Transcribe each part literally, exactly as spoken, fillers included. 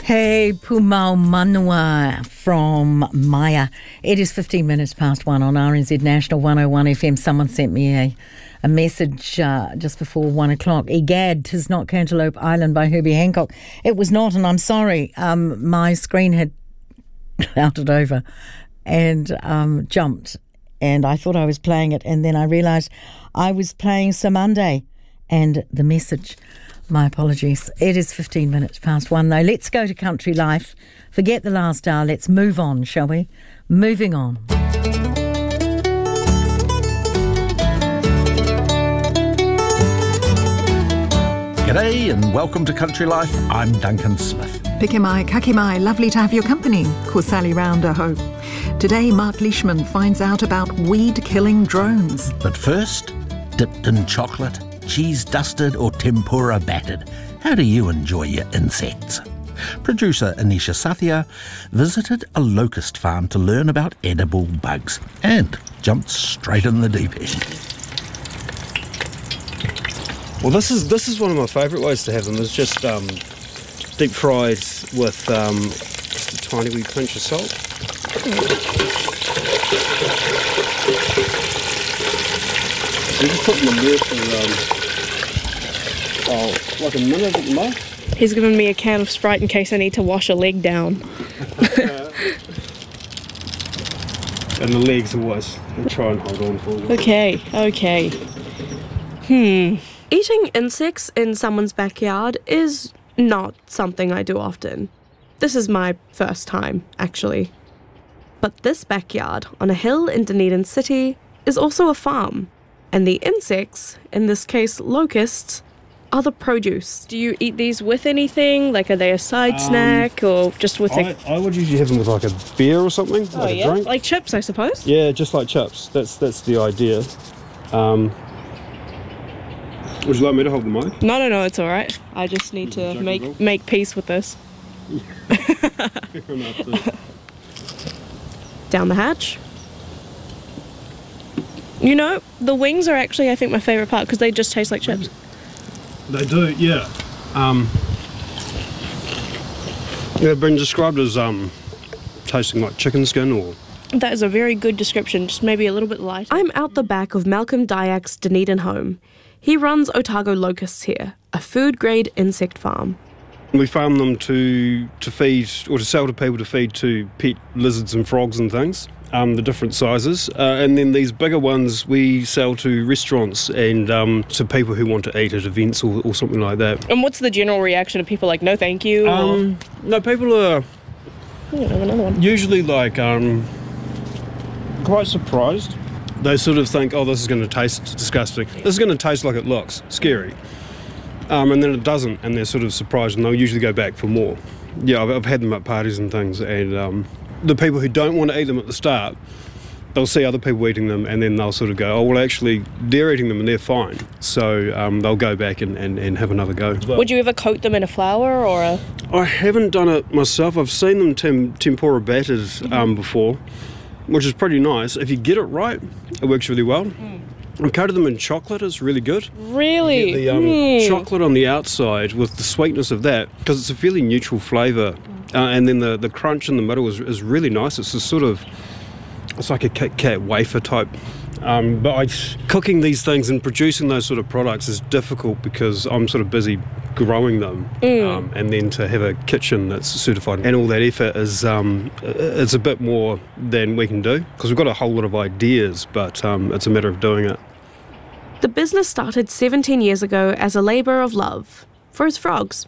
Hey, Pumau Manua from Maya. It is fifteen minutes past one on R N Z National one oh one F M. Someone sent me a, a message uh, just before one o'clock. Egad, 'tis not Cantaloupe Island by Herbie Hancock. It was not, and I'm sorry. Um, my screen had clouded over and um, jumped, and I thought I was playing it, and then I realised I was playing Samande and the message. My apologies. It is fifteen minutes past one, though. Let's go to Country Life. Forget the last hour. Let's move on, shall we? Moving on. G'day and welcome to Country Life. I'm Duncan Smith. Pikimai, kakimai, lovely to have your company. Ko Sally Rounder ho. Today, Mark Leishman finds out about weed-killing drones. But first, dipped in chocolate, cheese dusted or tempura battered, how do you enjoy your insects? Producer Anisha Sathya visited a locust farm to learn about edible bugs and jumped straight in the deep end. Well, this is this is one of my favourite ways to have them. Is just um, deep fried with um, just a tiny wee pinch of salt. So just put them in there for um, oh, like a minute at the most. He's given me a can of Sprite in case I need to wash a leg down. And the legs always. I'll try and hold on for them. Okay, okay. Hmm. Eating insects in someone's backyard is not something I do often. This is my first time, actually. But this backyard on a hill in Dunedin City is also a farm. And the insects, in this case locusts, are the produce. Do you eat these with anything? Like, are they a side um, snack or just with I, a... I would usually have them with like a beer or something, Oh, like yeah? a drink. Like chips, I suppose? Yeah, just like chips. That's that's the idea. Um, would you like me to hold the mic? No, no, no, it's all right. I just need to make, make peace with this. Down the hatch. You know, the wings are actually, I think, my favourite part because they just taste like chips. They do, yeah. Um, they've been described as um, tasting like chicken skin or... That is a very good description, just maybe a little bit lighter. I'm out the back of Malcolm Diak's Dunedin home. He runs Otago Locusts here, a food-grade insect farm. We farm them to to feed, or to sell to people to feed to pet lizards and frogs and things, um, the different sizes. Uh, and then these bigger ones we sell to restaurants and um, to people who want to eat at events or, or something like that. And what's the general reaction of people like, no thank you? Um, no, people are I have another one. usually like um, quite surprised. They sort of think, oh, this is going to taste disgusting. This is going to taste like it looks, scary. Um, and then it doesn't, and they're sort of surprised, and they'll usually go back for more. Yeah, I've, I've had them at parties and things, and um, the people who don't want to eat them at the start, they'll see other people eating them, and then they'll sort of go, oh, well, actually, they're eating them and they're fine. So um, they'll go back and, and, and have another go. Would you ever coat them in a flour or a... I haven't done it myself. I've seen them tem- tempura battered um, before, which is pretty nice. If you get it right, it works really well. Mm. I've coated them in chocolate. It's really good. Really? You get the um, mm. chocolate on the outside with the sweetness of that, because it's a fairly neutral flavour. Uh, and then the, the crunch in the middle is, is really nice. It's a sort of, it's like a Kit Kat wafer type. Um, but I, cooking these things and producing those sort of products is difficult because I'm sort of busy growing them. Mm. Um, and then to have a kitchen that's certified and all that effort is um, it's a bit more than we can do, because we've got a whole lot of ideas, but um, it's a matter of doing it. The business started seventeen years ago as a labour of love for his frogs.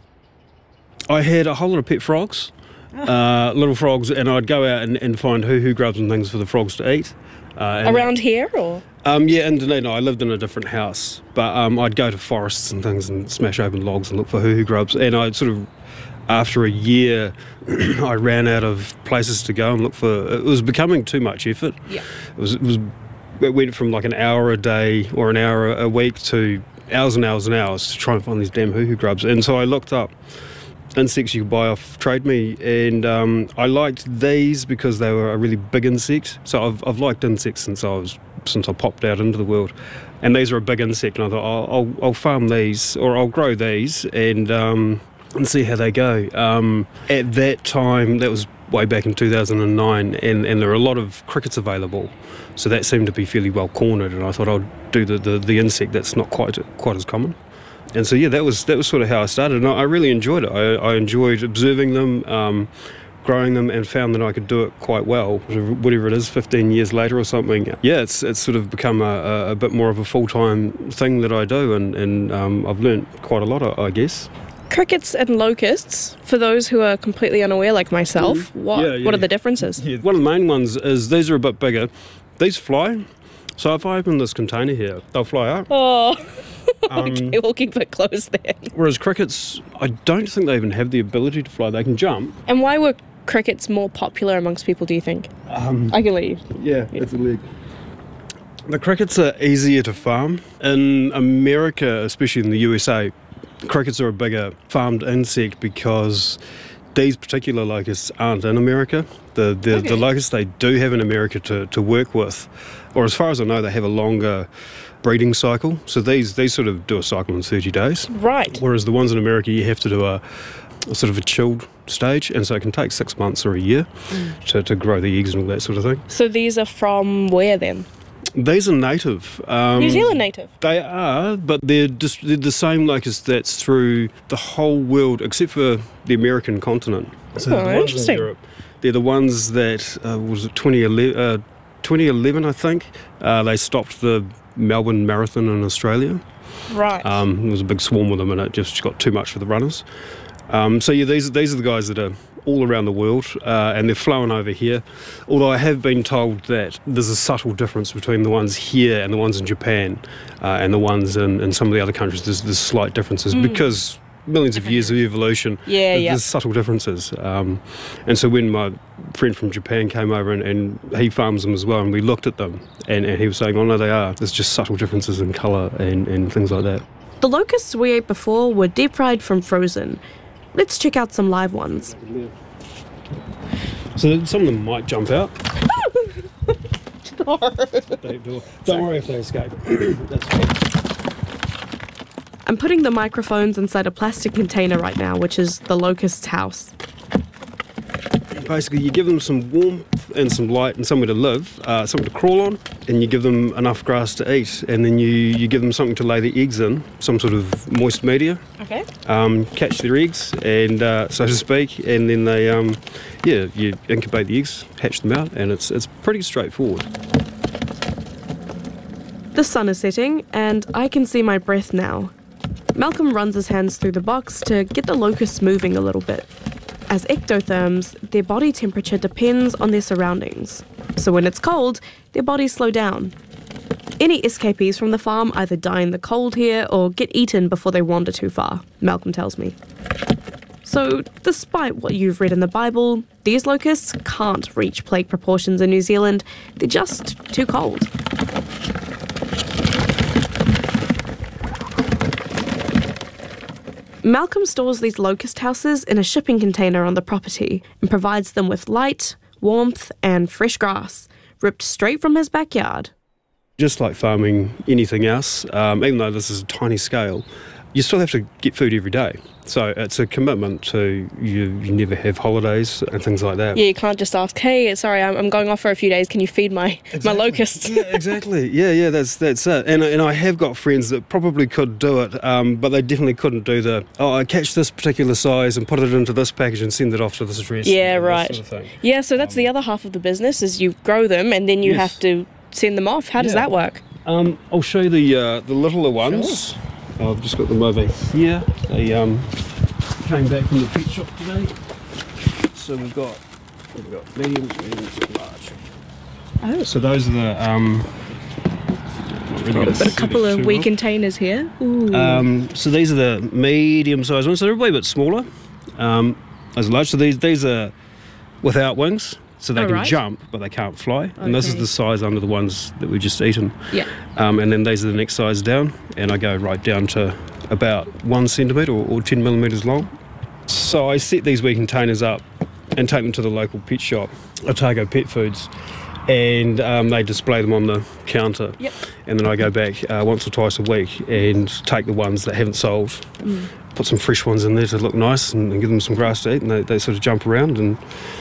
I had a whole lot of pet frogs, uh, little frogs, and I'd go out and, and find hoo-hoo grubs and things for the frogs to eat. Uh, Around here, or? Um, yeah, in Dunedin. I lived in a different house, but um, I'd go to forests and things and smash open logs and look for hoo-hoo grubs. And I sort of, after a year, I ran out of places to go and look for. It was becoming too much effort. Yeah. It was. It was. It went from like an hour a day or an hour a week to hours and hours and hours to try and find these damn hoo-hoo grubs. And so I looked up insects you could buy off Trade Me, and um, I liked these because they were a really big insect. So I've I've liked insects since I was since I popped out into the world, and these are a big insect. And I thought I'll I'll, I'll farm these, or I'll grow these, and um, and see how they go. Um, at that time, that was way back in two thousand nine, and, and there were a lot of crickets available, so that seemed to be fairly well cornered, and I thought I'd do the, the, the insect that's not quite quite as common. And so yeah, that was that was sort of how I started, and I, I really enjoyed it. I, I enjoyed observing them, um, growing them, and found that I could do it quite well. Whatever it is, fifteen years later or something, yeah, it's it's sort of become a, a, a bit more of a full-time thing that I do, and, and um, I've learnt quite a lot, I, I guess. Crickets and locusts, for those who are completely unaware like myself, mm. what, yeah, yeah, what are yeah. the differences? Yeah. One of the main ones is these are a bit bigger. These fly. So if I open this container here, they'll fly up. Oh, um, okay, we'll keep it closed then. Whereas crickets, I don't think they even have the ability to fly. They can jump. And why were crickets more popular amongst people, do you think? Um, I can leave. Yeah, yeah, it's a leg. The crickets are easier to farm. In America, especially in the U S A, crickets are a bigger farmed insect because these particular locusts aren't in America. The the, okay. the locusts they do have in America to, to work with, or as far as I know, they have a longer breeding cycle. So these these sort of do a cycle in thirty days. Right. Whereas the ones in America, you have to do a, a sort of a chilled stage, and so it can take six months or a year mm. to, to grow the eggs and all that sort of thing. So these are from where then? These are native. Um, New Zealand native? They are, but they're, just, they're the same locust that's through the whole world, except for the American continent. So oh, the ones interesting. in Europe, they're the ones that, uh, was it twenty eleven, uh, twenty eleven I think, uh, they stopped the Melbourne Marathon in Australia. Right. Um, there was a big swarm of them, and it just got too much for the runners. Um, so yeah, these, these are the guys that are all around the world, uh, and they're flowing over here. Although I have been told that there's a subtle difference between the ones here and the ones in Japan, uh, and the ones in, in some of the other countries. There's, there's slight differences mm. because millions of years of evolution, yeah, there's, yeah. there's subtle differences. Um, and so when my friend from Japan came over, and, and he farms them as well, and we looked at them, and, and he was saying, oh no, they are. There's just subtle differences in colour and, and things like that. The locusts we ate before were deep fried from frozen. Let's check out some live ones. So some of them might jump out. they, don't worry if they escape. That's fine. I'm putting the microphones inside a plastic container right now, which is the locust's house. Basically, you give them some warmth and some light and somewhere to live, uh, something to crawl on, and you give them enough grass to eat, and then you, you give them something to lay their eggs in, some sort of moist media. Okay. Um, catch their eggs, and uh, so to speak, and then they, um, yeah, you incubate the eggs, hatch them out, and it's it's pretty straightforward. The sun is setting, and I can see my breath now. Malcolm runs his hands through the box to get the locusts moving a little bit. As ectotherms, their body temperature depends on their surroundings. So when it's cold, their bodies slow down. Any escapees from the farm either die in the cold here or get eaten before they wander too far, Malcolm tells me. So, despite what you've read in the Bible, these locusts can't reach plague proportions in New Zealand. They're just too cold. Malcolm stores these locust houses in a shipping container on the property and provides them with light, warmth and fresh grass, ripped straight from his backyard. Just like farming anything else, um, even though this is a tiny scale, you still have to get food every day. So it's a commitment to, you, you never have holidays and things like that. Yeah, you can't just ask, hey, sorry, I'm, I'm going off for a few days, can you feed my, exactly. my locusts? Yeah, exactly. Yeah, yeah, that's that's it. And, and I have got friends that probably could do it, um, but they definitely couldn't do the, oh, I catch this particular size and put it into this package and send it off to this address. Yeah, right. Sort of thing. Yeah, so that's um, the other half of the business, is you grow them and then you yes. have to send them off. How does yeah. that work? Um, I'll show you the uh, the littler ones. Sure. I've just got them over here. They um, came back from the pet shop today. So we've got we've got mediums, mediums, and large. Oh. So those are the um. Really We've got a couple of wee well. containers here. Ooh. Um, so these are the medium-sized ones. So they're a wee bit smaller. Um, those are large. So these these are without wings. So they oh, can right. jump, but they can't fly. Okay. And this is the size under the ones that we've just eaten. Yeah. Um, and then these are the next size down, and I go right down to about one centimetre or, or ten millimetres long. So I set these wee containers up and take them to the local pet shop, Otago Pet Foods, and um, they display them on the counter. Yep. And then I go back uh, once or twice a week and take the ones that haven't sold mm. put some fresh ones in there to look nice and, and give them some grass to eat, and they, they sort of jump around, and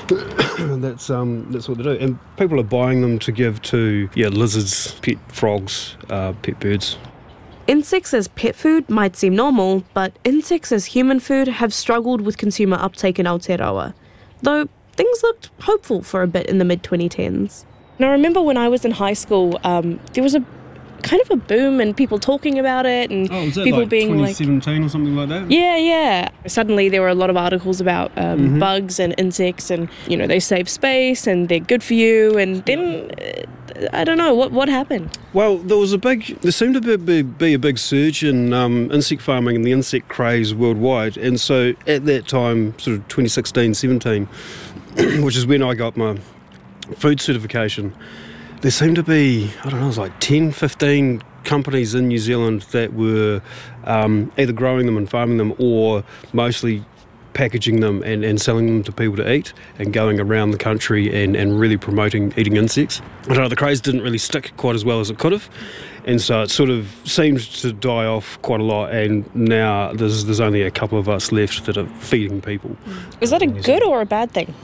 that's um, that's what they do. And people are buying them to give to yeah lizards, pet frogs, uh, pet birds. Insects as pet food might seem normal, but insects as human food have struggled with consumer uptake in Aotearoa, though things looked hopeful for a bit in the mid twenty tens. And I remember when I was in high school, um, there was a kind of a boom and people talking about it, and oh, was that people like being twenty like, seventeen or something like that? yeah, yeah. Suddenly there were a lot of articles about um, mm-hmm. bugs and insects, and you know they save space and they're good for you. And then uh, I don't know what what happened. Well, there was a big, there seemed to be, be, be a big surge in um, insect farming and the insect craze worldwide, and so at that time, sort of twenty sixteen, seventeen, which is when I got my food certification, there seemed to be, I don't know, it was like ten, fifteen companies in New Zealand that were um, either growing them and farming them, or mostly packaging them and, and selling them to people to eat, and going around the country and, and really promoting eating insects. I don't know, the craze didn't really stick quite as well as it could have, and so it sort of seemed to die off quite a lot, and now there's, there's only a couple of us left that are feeding people. Is that a good or a bad thing?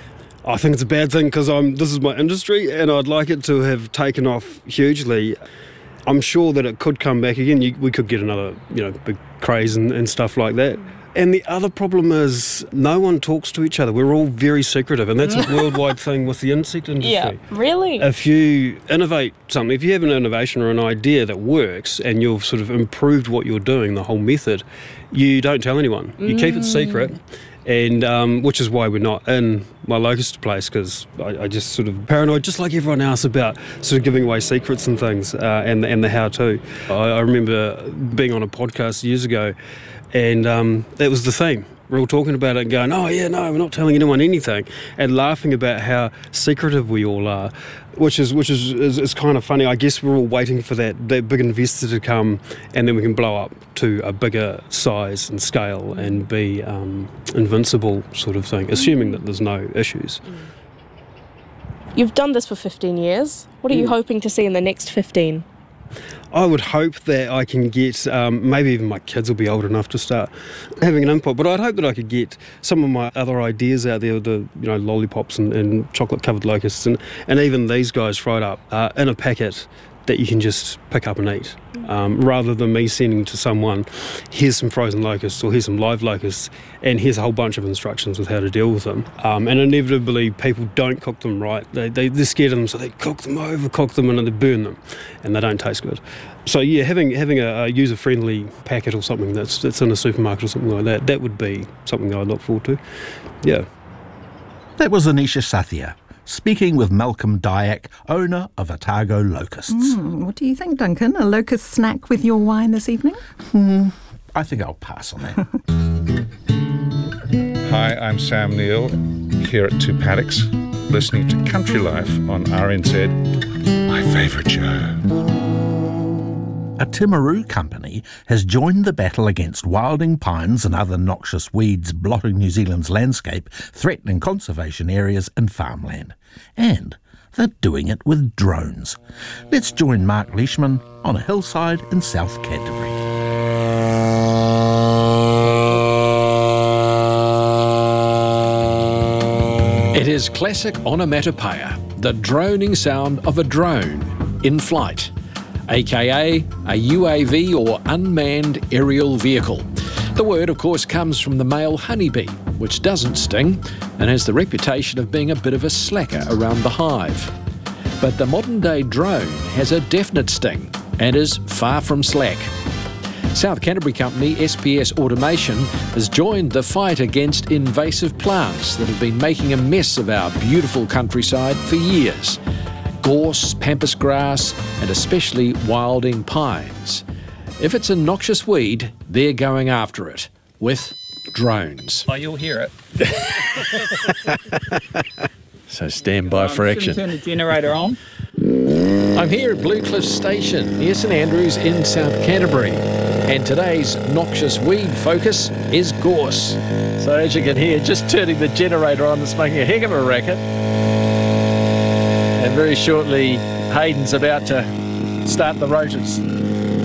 I think it's a bad thing because I'm this is my industry, and I'd like it to have taken off hugely. I'm sure that it could come back again. You, we could get another, you know, big craze and, and stuff like that. And the other problem is no one talks to each other. We're all very secretive, and that's a worldwide thing with the insect industry. Yeah, really? If you innovate something, if you have an innovation or an idea that works and you've sort of improved what you're doing, the whole method, you don't tell anyone. You mm. keep it secret. And um, which is why we're not in my locust place, because I, I just sort of paranoid, just like everyone else, about sort of giving away secrets and things, uh, and, and the how-to. I, I remember being on a podcast years ago, and um, that was the theme. We're all talking about it and going, oh yeah, no, we're not telling anyone anything, and laughing about how secretive we all are, which is which is, is, is kind of funny. I guess we're all waiting for that, that big investor to come, and then we can blow up to a bigger size and scale and be um, invincible sort of thing, assuming that there's no issues. You've done this for fifteen years. What are you hoping to see in the next fifteen? I would hope that I can get, um, maybe even my kids will be old enough to start having an input, but I'd hope that I could get some of my other ideas out there, the you know lollipops and, and chocolate-covered locusts, and, and even these guys fried up uh, in a packet that you can just pick up and eat, um, rather than me sending to someone, here's some frozen locusts or here's some live locusts, and here's a whole bunch of instructions with how to deal with them. Um, and inevitably people don't cook them right. They, they, they're scared of them, so they cook them, overcook them, and they burn them, and they don't taste good. So yeah, having having a, a user-friendly packet or something that's, that's in a supermarket or something like that, that would be something that I'd look forward to. Yeah. That was Anisha Sathya, speaking with Malcolm Dyack, owner of Otago Locusts. Mm, what do you think, Duncan? A locust snack with your wine this evening? Hmm, I think I'll pass on that. Hi, I'm Sam Neill, here at Two Paddocks, listening to Country Life on R N Z, my favourite show. A Timaru company has joined the battle against wilding pines and other noxious weeds blotting New Zealand's landscape, threatening conservation areas and farmland. And they're doing it with drones. Let's join Mark Leishman on a hillside in South Canterbury. It is classic onomatopoeia, the droning sound of a drone in flight, aka a U A V or unmanned aerial vehicle. The word, of course, comes from the male honeybee, which doesn't sting and has the reputation of being a bit of a slacker around the hive. But the modern-day drone has a definite sting and is far from slack. South Canterbury company S P S Automation has joined the fight against invasive plants that have been making a mess of our beautiful countryside for years. Gorse, pampas grass, and especially wilding pines. If it's a noxious weed, they're going after it with drones. Oh, you'll hear it. So stand by for action. Turn the generator on. I'm here at Blue Cliff Station near St Andrews in South Canterbury, and today's noxious weed focus is gorse. So as you can hear, just turning the generator on is making a heck of a racket. And very shortly, Hayden's about to start the rotors. This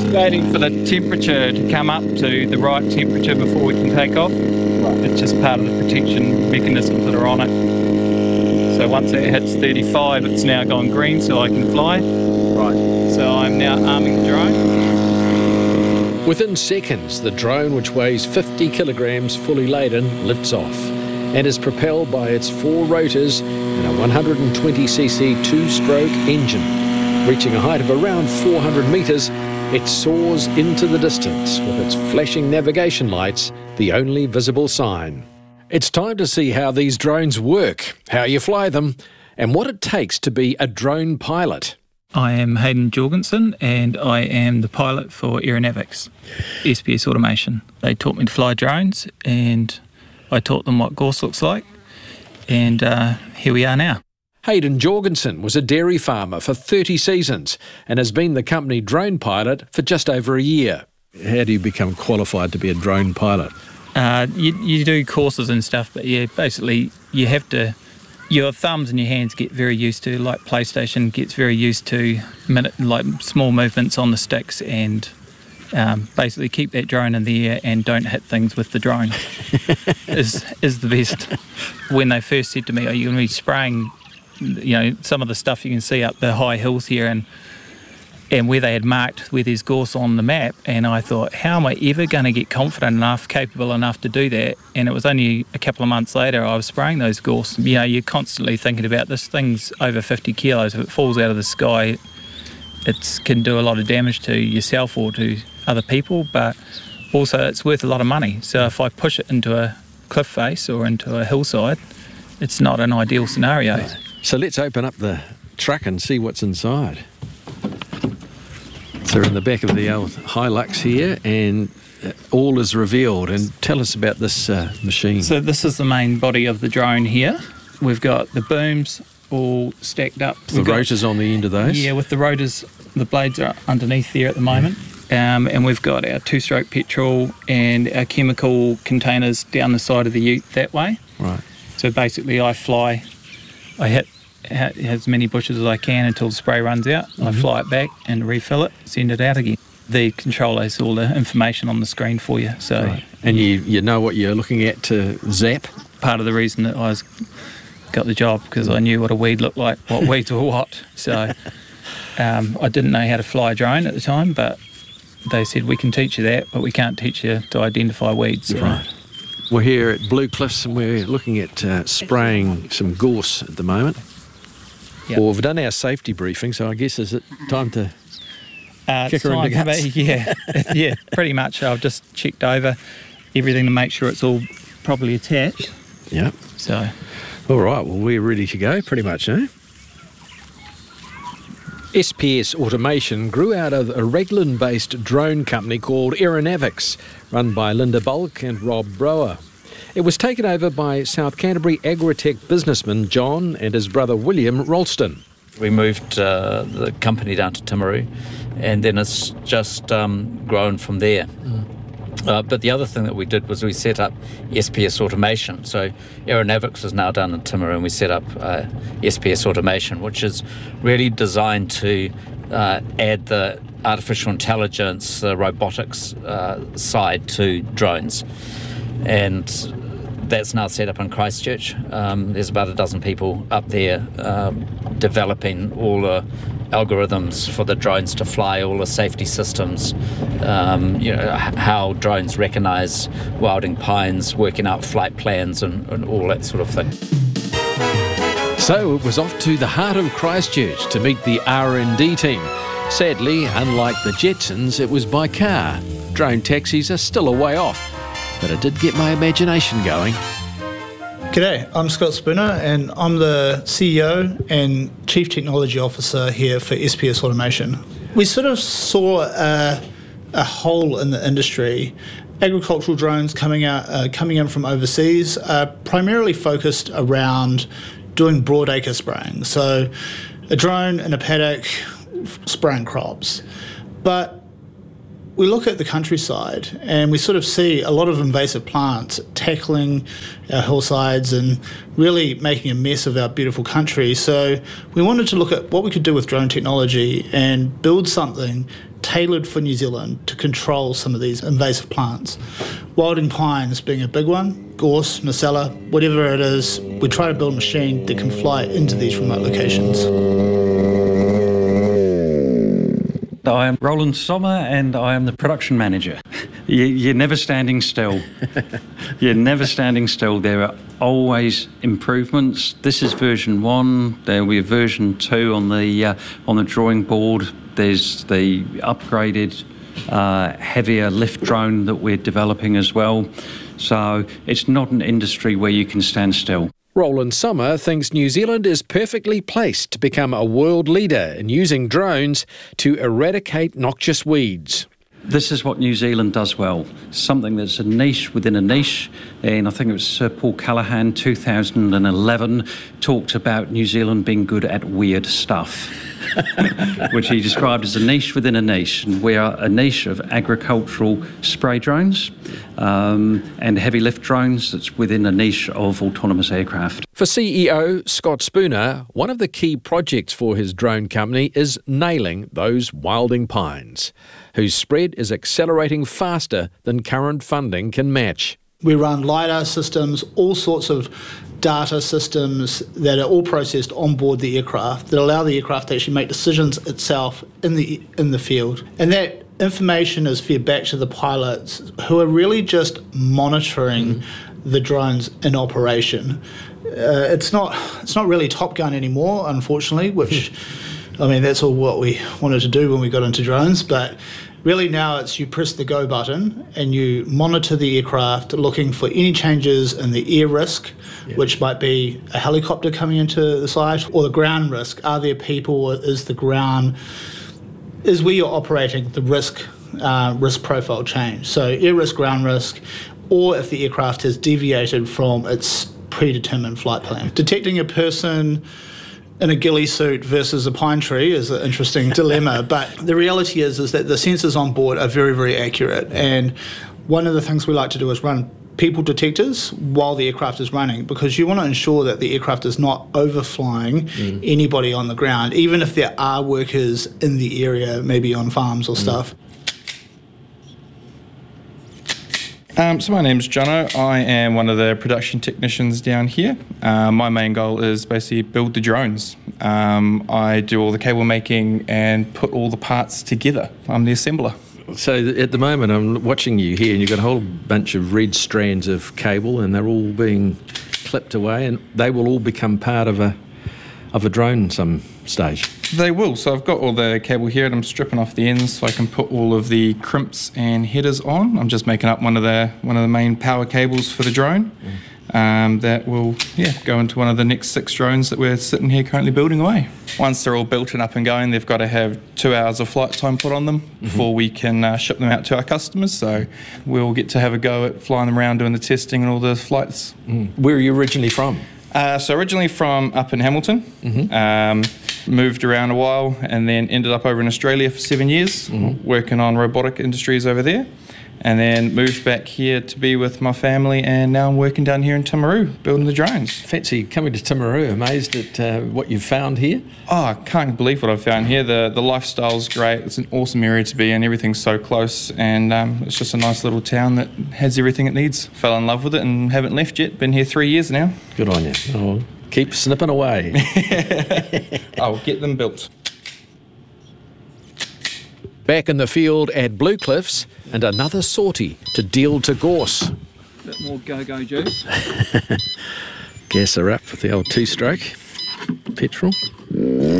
just waiting for the temperature to come up to the right temperature before we can take off. Right. It's just part of the protection mechanisms that are on it. So once it hits thirty-five, it's now gone green, so I can fly. Right. So I'm now arming the drone. Within seconds, the drone, which weighs fifty kilograms fully laden, lifts off and is propelled by its four rotors and a one hundred twenty c c two-stroke engine. Reaching a height of around four hundred metres, it soars into the distance with its flashing navigation lights, the only visible sign. It's time to see how these drones work, how you fly them, and what it takes to be a drone pilot. I am Hayden Jorgensen and I am the pilot for Aeronavix, S P S Automation. They taught me to fly drones and I taught them what gorse looks like, and uh, here we are now. Hayden Jorgensen was a dairy farmer for thirty seasons and has been the company drone pilot for just over a year. How do you become qualified to be a drone pilot? Uh, you, you do courses and stuff, but yeah, basically you have to, your thumbs and your hands get very used to, like PlayStation gets very used to minute, like small movements on the sticks, and um, basically keep that drone in the air and don't hit things with the drone is, is the best. When they first said to me, are you going to be spraying, you know, some of the stuff you can see up the high hills here, and and where they had marked where there's gorse on the map, and I thought, how am I ever going to get confident enough, capable enough to do that? And it was only a couple of months later I was spraying those gorse. You know, you're constantly thinking about this thing's over fifty kilos. If it falls out of the sky, it can do a lot of damage to yourself or to other people, but also it's worth a lot of money. So if I push it into a cliff face or into a hillside, it's not an ideal scenario. Right. So let's open up the truck and see what's inside. So we're in the back of the old Hilux here, and all is revealed. And tell us about this uh, machine. So this is the main body of the drone here. We've got the booms all stacked up. The We've got, rotors on the end of those? Yeah, with the rotors, the blades are underneath there at the moment. Um, and we've got our two-stroke petrol and our chemical containers down the side of the ute that way. Right. So basically I fly, I hit as many bushes as I can until the spray runs out. Mm-hmm. I fly it back and refill it, send it out again. The controller has all the information on the screen for you. So, right. And you, you know what you're looking at to zap? Part of the reason that I was, got the job, because I knew what a weed looked like, what weeds were what. So um, I didn't know how to fly a drone at the time, but they said, we can teach you that, but we can't teach you to identify weeds. So. Right. We're here at Blue Cliffs and we're looking at uh, spraying some gorse at the moment. Yep. Well, we've done our safety briefing, so I guess is it time to uh, kick her in the guts? Me, yeah, yeah, pretty much. I've just checked over everything to make sure it's all properly attached. Yeah. So. All right, well, we're ready to go, pretty much, eh? S P S Automation grew out of a Raglan-based drone company called Aeronavix, run by Linda Bulk and Rob Brower. It was taken over by South Canterbury Agritech businessman John and his brother William Ralston. We moved uh, the company down to Timaru, and then it's just um, grown from there. Mm. Uh, but the other thing that we did was we set up S P S Automation. So Aeronavix is now down in Timaru, and we set up uh, S P S Automation, which is really designed to uh, add the artificial intelligence, the robotics uh, side to drones. And that's now set up in Christchurch. Um, there's about a dozen people up there um, developing all the algorithms for the drones to fly, all the safety systems, um, you know, how drones recognise wilding pines, working out flight plans and, and all that sort of thing. So it was off to the heart of Christchurch to meet the R and D team. Sadly, unlike the Jetsons, it was by car. Drone taxis are still a way off, but it did get my imagination going. G'day, I'm Scott Spooner and I'm the C E O and Chief Technology Officer here for S P S Automation. We sort of saw a, a hole in the industry. Agricultural drones coming out, uh, coming in from overseas are primarily focused around doing broadacre spraying. So a drone in a paddock spraying crops. But we look at the countryside and we sort of see a lot of invasive plants tackling our hillsides and really making a mess of our beautiful country. So we wanted to look at what we could do with drone technology and build something tailored for New Zealand to control some of these invasive plants. Wilding pines being a big one, gorse, macella, whatever it is, we try to build a machine that can fly into these remote locations. I am Roland Sommer and I am the production manager. You, you're never standing still. You're never standing still. There are always improvements. This is version one. There will be a version two on the uh, on the drawing board. There's the upgraded, uh, heavier lift drone that we're developing as well. So it's not an industry where you can stand still. Roland Sommer thinks New Zealand is perfectly placed to become a world leader in using drones to eradicate noxious weeds. This is what New Zealand does well, something that's a niche within a niche, and I think it was Sir Paul Callaghan, two thousand eleven, talked about New Zealand being good at weird stuff, which he described as a niche within a niche, and we are a niche of agricultural spray drones um, and heavy lift drones that's within a niche of autonomous aircraft. For C E O Scott Spooner, one of the key projects for his drone company is nailing those wilding pines, whose spread is accelerating faster than current funding can match. We run LiDAR systems, all sorts of data systems that are all processed on board the aircraft that allow the aircraft to actually make decisions itself in the in the field. And that information is fed back to the pilots, who are really just monitoring mm-hmm. the drones in operation. Uh, it's not it's not really Top Gun anymore, unfortunately, which, I mean, that's all what we wanted to do when we got into drones, but really now it's you press the go button and you monitor the aircraft, looking for any changes in the air risk, yeah. which might be a helicopter coming into the site, or the ground risk. Are there people? Is the ground, is where you're operating, the risk uh, risk profile change? So air risk, ground risk, or if the aircraft has deviated from its predetermined flight plan. Detecting a person in a ghillie suit versus a pine tree is an interesting dilemma, but the reality is is that the sensors on board are very, very accurate, and one of the things we like to do is run people detectors while the aircraft is running, because you want to ensure that the aircraft is not overflying mm. anybody on the ground, even if there are workers in the area, maybe on farms or mm. stuff. Um, so my name's Jono. I am one of the production technicians down here. Uh, my main goal is basically build the drones. Um, I do all the cable making and put all the parts together. I'm the assembler. So at the moment I'm watching you here and you've got a whole bunch of red strands of cable and they're all being clipped away and they will all become part of a of a drone some stage. They will. So I've got all the cable here and I'm stripping off the ends so I can put all of the crimps and headers on. I'm just making up one of the one of the main power cables for the drone. Mm. Um, that will yeah go into one of the next six drones that we're sitting here currently building away. Once they're all built and up and going, they've got to have two hours of flight time put on them mm-hmm. before we can uh, ship them out to our customers. So we'll get to have a go at flying them around, doing the testing and all the flights. Mm. Where are you originally from? Uh, so originally from up in Hamilton, mm-hmm. um, moved around a while and then ended up over in Australia for seven years, mm-hmm. working on robotic industries over there. And then moved back here to be with my family, and now I'm working down here in Timaru, building the drones. Fancy coming to Timaru, amazed at uh, what you've found here? Oh, I can't believe what I've found here. The the lifestyle's great, it's an awesome area to be in, everything's so close, and um, it's just a nice little town that has everything it needs. Fell in love with it and haven't left yet, been here three years now. Good on you. Oh, keep snipping away. I'll get them built. Back in the field at Blue Cliffs, and another sortie to deal to gorse. A bit more go-go juice. Gas her up with the old two-stroke petrol. And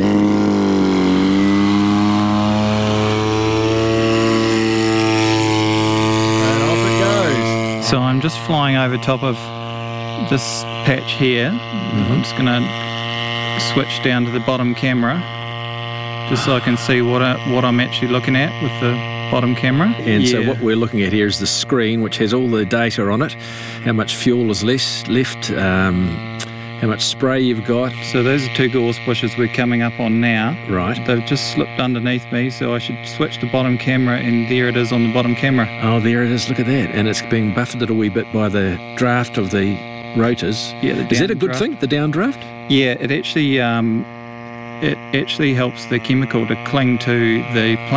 off it goes. So I'm just flying over top of this patch here. Mm-hmm. I'm just going to switch down to the bottom camera, just so I can see what I, what I'm actually looking at with the bottom camera. And yeah. so what we're looking at here is the screen, which has all the data on it, how much fuel is less, left, um, how much spray you've got. So those are two gorse bushes we're coming up on now. Right. They've just slipped underneath me, so I should switch to bottom camera, and there it is on the bottom camera. Oh, there it is, look at that. And it's being buffeted a wee bit by the draft of the rotors. Yeah, the is that a good draft. thing, the downdraft? Yeah, it actually... Um, It actually helps the chemical to cling to the plant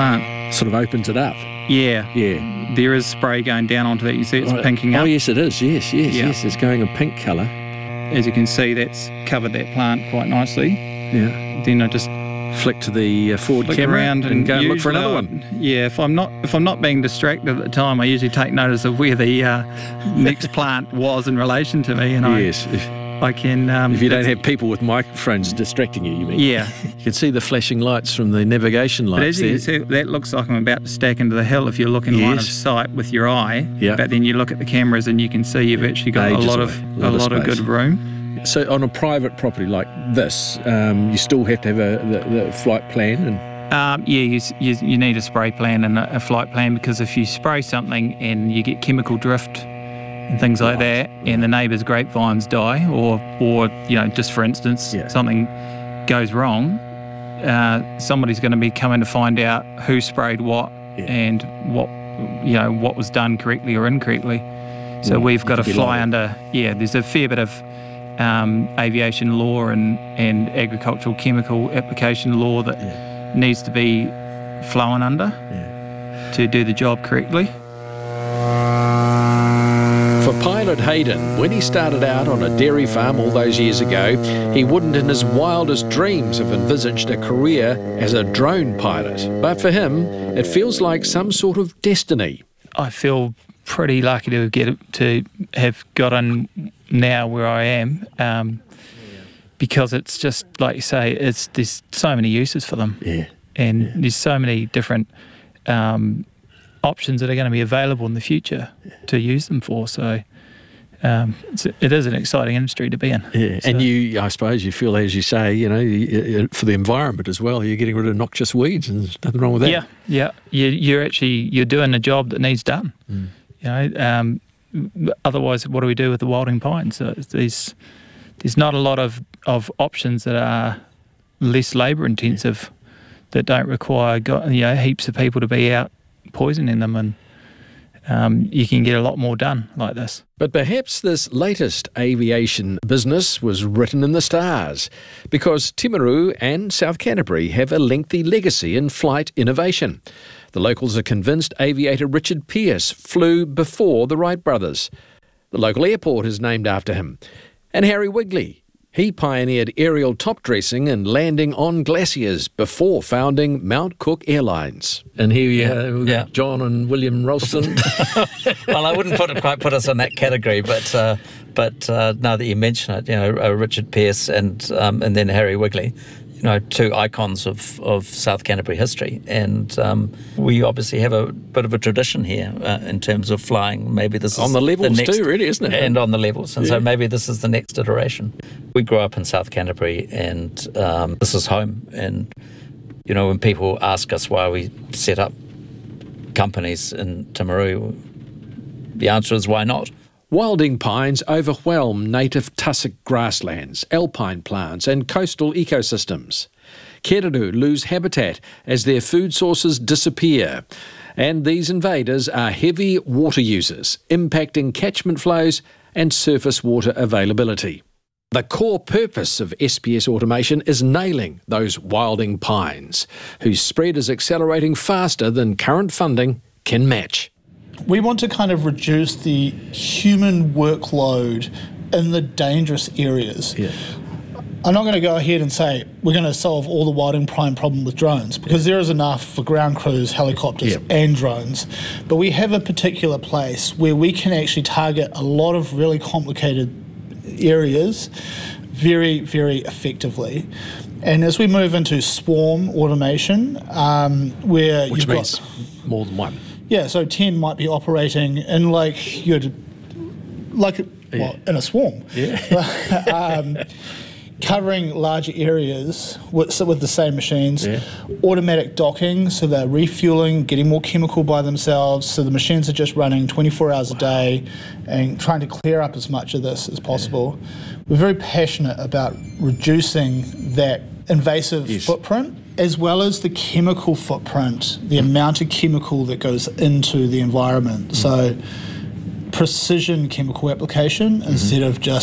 sort of opens it up. Yeah. Yeah. There is spray going down onto that. You see it's Oh, pinking up. Oh, yes, it is. Yes, yes, Yeah. yes. It's going a pink colour. As you can see, that's covered that plant quite nicely. Yeah. Then I just flick to the uh, forward flick camera around and, go and look for usually another I- one. Yeah, if I'm not if I'm not being distracted at the time, I usually take notice of where the uh, next plant was in relation to me, and Yes. I I can. Um, If you don't have people with microphones distracting you, you mean? Yeah. You can see the flashing lights from the navigation But lights as you can there. see, that looks like I'm about to stack into the hill if you're looking line of Yes. sight with your eye. Yeah. But then you look at the cameras and you can see you've actually got Ages a lot away, of a lot of space. good room. So on a private property like this, um, you still have to have a the, the flight plan and. Um, yeah, you, s- you you need a spray plan and a, a flight plan, because if you spray something and you get chemical drift and things like that, and the neighbour's grapevines die, or or you know, just for instance, something goes wrong, uh, somebody's going to be coming to find out who sprayed what and what you know what was done correctly or incorrectly. So Yeah, we've you got to could be fly liable. under. Yeah, there's a fair bit of um, aviation law and and agricultural chemical application law that needs to be flown under to do the job correctly. For pilot Hayden, when he started out on a dairy farm all those years ago, he wouldn't in his wildest dreams have envisaged a career as a drone pilot. But for him, it feels like some sort of destiny. I feel pretty lucky to get to have gotten now where I am, um, because it's just like you say, it's there's so many uses for them, yeah, and yeah. there's so many different um, options that are going to be available in the future yeah. to use them for. So um, it's, it is an exciting industry to be in. Yeah, so. and you, I suppose, you feel, as you say, you know, you- for the environment as well. You're getting rid of noxious weeds, and there's nothing wrong with that. Yeah, yeah. You, you're actually you're doing a job that needs done. Mm. You know, um, otherwise, what do we do with the wilding pines? So there's there's not a lot of, of options that are less labour intensive, yeah. that don't require go- you know heaps of people to be out poisoning them, and um, you can get a lot more done like this. But perhaps this latest aviation business was written in the stars, because Timaru and South Canterbury have a lengthy legacy in flight innovation. The locals are convinced aviator Richard Pearce flew before the Wright brothers. The local airport is named after him. And Harry Wigley, he pioneered aerial top dressing and landing on glaciers before founding Mount Cook Airlines. And here we are, we've got Yeah. John and William Ralston. Well, I wouldn't put it, quite put us in that category, but uh, but uh, now that you mention it, you know, uh, Richard Pearce and um, and then Harry Wigley, you know, two icons of, of South Canterbury history, and um, we obviously have a bit of a tradition here uh, in terms of flying. Maybe this is On the levels next, too, really, isn't it? And on the levels, and Yeah. so maybe this is the next iteration. We grew up in South Canterbury, and um, this is home. And you know, when people ask us why we set up companies in Timaru, the answer is why not? Wilding pines overwhelm native tussock grasslands, alpine plants and coastal ecosystems. Keriru lose habitat as their food sources disappear. And these invaders are heavy water users, impacting catchment flows and surface water availability. The core purpose of S P S Automation is nailing those wilding pines, whose spread is accelerating faster than current funding can match. We want to kind of reduce the human workload in the dangerous areas. Yeah. I'm not going to go ahead and say we're going to solve all the wilding pine problem with drones, because there is enough for ground crews, helicopters Yeah. and drones. But we have a particular place where we can actually target a lot of really complicated areas very, very effectively. And as we move into swarm automation, um, where Which you've means got... more than one. Yeah, so ten might be operating in like you're like well, in a swarm. Yeah. um, covering larger areas with, so with the same machines. Yeah. Automatic docking, so they're refueling, getting more chemical by themselves. So the machines are just running twenty-four hours a day and trying to clear up as much of this as possible. Yeah. We're very passionate about reducing that invasive Yes. footprint, as well as the chemical footprint, the amount of chemical that goes into the environment. Mm. So precision chemical application mm-hmm. instead of just